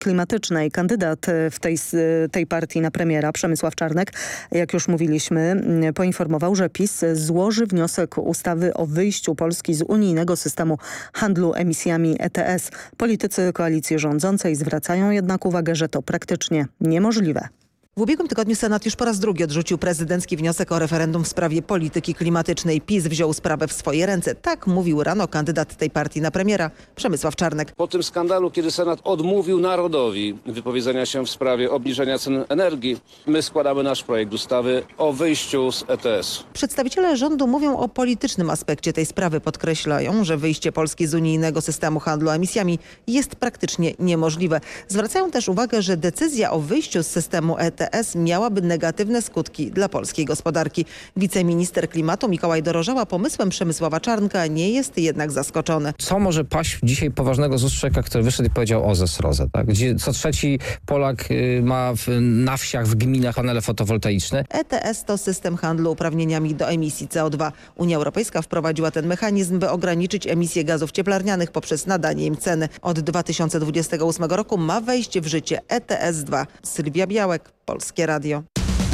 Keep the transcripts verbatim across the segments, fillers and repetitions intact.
klimatycznej. Kandydat w tej, tej partii na premiera, Przemysław Czarnek, jak już mówiliśmy, poinformował, że PiS złoży wniosek ustawy o wyjściu Polski z unijnego systemu handlu emisjami E T S. Politycy koalicji rządzącej zwracają jednak uwagę, że to praktycznie niemożliwe. W ubiegłym tygodniu Senat już po raz drugi odrzucił prezydencki wniosek o referendum w sprawie polityki klimatycznej. PiS wziął sprawę w swoje ręce. Tak mówił rano kandydat tej partii na premiera, Przemysław Czarnek. Po tym skandalu, kiedy Senat odmówił narodowi wypowiedzenia się w sprawie obniżenia cen energii, my składamy nasz projekt ustawy o wyjściu z E T S. Przedstawiciele rządu mówią o politycznym aspekcie tej sprawy. Podkreślają, że wyjście Polski z unijnego systemu handlu emisjami jest praktycznie niemożliwe. Zwracają też uwagę, że decyzja o wyjściu z systemu E T S miałaby negatywne skutki dla polskiej gospodarki. Wiceminister klimatu Mikołaj Dorożała pomysłem Przemysława Czarnka nie jest jednak zaskoczony. Co może paść dzisiaj poważnego z ust człowieka, który wyszedł i powiedział o zesrodze, tak? Gdzie co trzeci Polak y, ma w, na wsiach, w gminach panele fotowoltaiczne. E T S to system handlu uprawnieniami do emisji C O dwa. Unia Europejska wprowadziła ten mechanizm, by ograniczyć emisję gazów cieplarnianych poprzez nadanie im ceny. Od dwa tysiące dwudziestego ósmego roku ma wejść w życie E T S dwa. Sylwia Białek, Polskie Radio.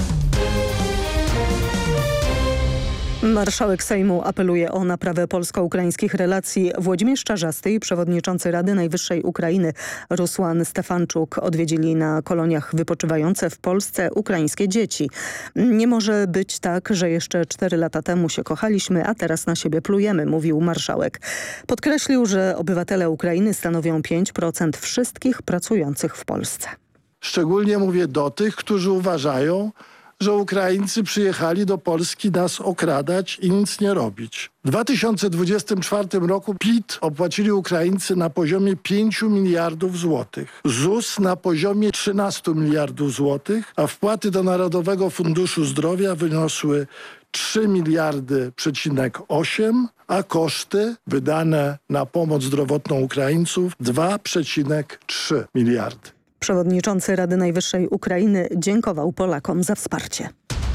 Marszałek Sejmu apeluje o naprawę polsko-ukraińskich relacji. Włodzimierz Czarzasty i przewodniczący Rady Najwyższej Ukrainy Rusłan Stefanczuk odwiedzili na koloniach wypoczywające w Polsce ukraińskie dzieci. Nie może być tak, że jeszcze cztery lata temu się kochaliśmy, a teraz na siebie plujemy, mówił marszałek. Podkreślił, że obywatele Ukrainy stanowią pięć procent wszystkich pracujących w Polsce. Szczególnie mówię do tych, którzy uważają, że Ukraińcy przyjechali do Polski nas okradać i nic nie robić. W dwa tysiące dwudziestym czwartym roku P I T opłacili Ukraińcy na poziomie pięciu miliardów złotych, Z U S na poziomie trzynastu miliardów złotych, a wpłaty do Narodowego Funduszu Zdrowia wyniosły trzy miliardy przecinek osiem, a koszty wydane na pomoc zdrowotną Ukraińców dwa przecinek trzy miliardy. Przewodniczący Rady Najwyższej Ukrainy dziękował Polakom za wsparcie.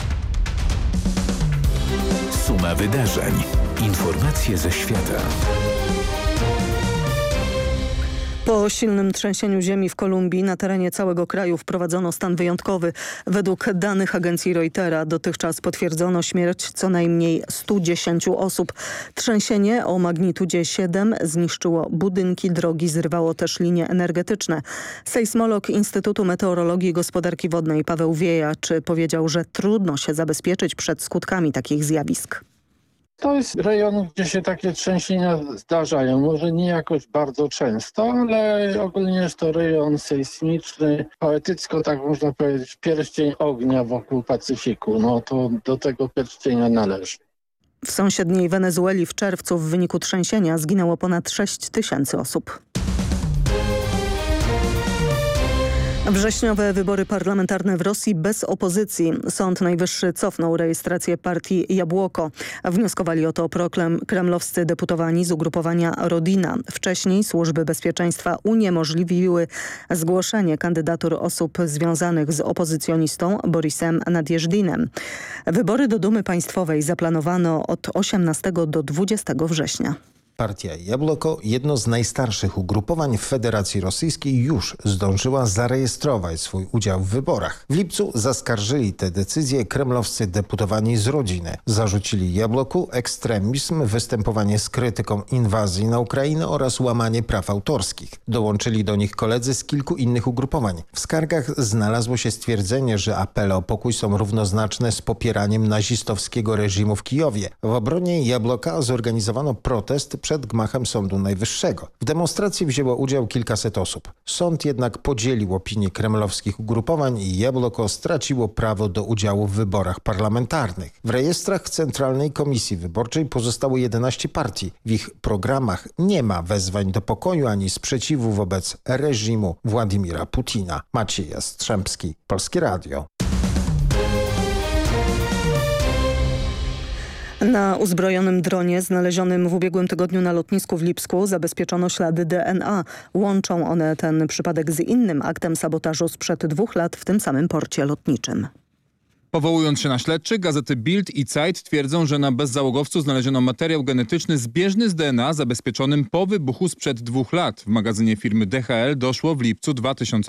Suma wydarzeń. Informacje ze świata. Po silnym trzęsieniu ziemi w Kolumbii na terenie całego kraju wprowadzono stan wyjątkowy. Według danych agencji Reutera dotychczas potwierdzono śmierć co najmniej stu dziesięciu osób. Trzęsienie o magnitudzie siedem zniszczyło budynki, drogi, zrywało też linie energetyczne. Sejsmolog Instytutu Meteorologii i Gospodarki Wodnej Paweł Wiejacz powiedział, że trudno się zabezpieczyć przed skutkami takich zjawisk. To jest rejon, gdzie się takie trzęsienia zdarzają. Może nie jakoś bardzo często, ale ogólnie jest to rejon sejsmiczny. Poetycko, tak można powiedzieć, pierścień ognia wokół Pacyfiku. No to do tego pierścienia należy. W sąsiedniej Wenezueli w czerwcu w wyniku trzęsienia zginęło ponad sześć tysięcy osób. Wrześniowe wybory parlamentarne w Rosji bez opozycji. Sąd Najwyższy cofnął rejestrację partii Jabłoko. Wnioskowali o to prokremlowscy deputowani z ugrupowania Rodina. Wcześniej służby bezpieczeństwa uniemożliwiły zgłoszenie kandydatur osób związanych z opozycjonistą Borisem Nadjeżdinem. Wybory do Dumy Państwowej zaplanowano od osiemnastego do dwudziestego września. Partia Jabłoko, jedno z najstarszych ugrupowań w Federacji Rosyjskiej, już zdążyła zarejestrować swój udział w wyborach. W lipcu zaskarżyli tę decyzję kremlowscy deputowani z Rodziny. Zarzucili Jabłoku ekstremizm, występowanie z krytyką inwazji na Ukrainę oraz łamanie praw autorskich. Dołączyli do nich koledzy z kilku innych ugrupowań. W skargach znalazło się stwierdzenie, że apele o pokój są równoznaczne z popieraniem nazistowskiego reżimu w Kijowie. W obronie Jabłoka zorganizowano protest przed gmachem Sądu Najwyższego. W demonstracji wzięło udział kilkaset osób. Sąd jednak podzielił opinię kremlowskich ugrupowań i Jabłoko straciło prawo do udziału w wyborach parlamentarnych. W rejestrach Centralnej Komisji Wyborczej pozostało jedenaście partii. W ich programach nie ma wezwań do pokoju ani sprzeciwu wobec reżimu Władimira Putina. Maciej Jastrzębski, Polskie Radio. Na uzbrojonym dronie znalezionym w ubiegłym tygodniu na lotnisku w Lipsku zabezpieczono ślady D N A. Łączą one ten przypadek z innym aktem sabotażu sprzed dwóch lat w tym samym porcie lotniczym. Powołując się na śledczych, gazety Bild i Zeit twierdzą, że na bezzałogowcu znaleziono materiał genetyczny zbieżny z D N A zabezpieczonym po wybuchu sprzed dwóch lat. W magazynie firmy D H L doszło w lipcu dwa tysiące